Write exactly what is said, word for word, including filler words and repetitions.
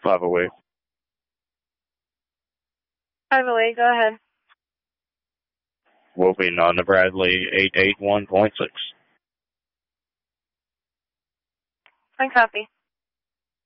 five oh eight. five oh eight, go ahead. Whooping on the Bradley eight eight one point six. I copy.